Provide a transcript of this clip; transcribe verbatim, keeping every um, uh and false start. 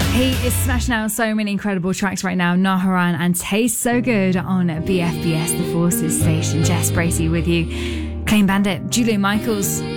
He is smashing out so many incredible tracks right now. Naharan and Taste So Good on B F B S, the Forces station. Jess Bracey with you. Clean Bandit, Julia Michaels.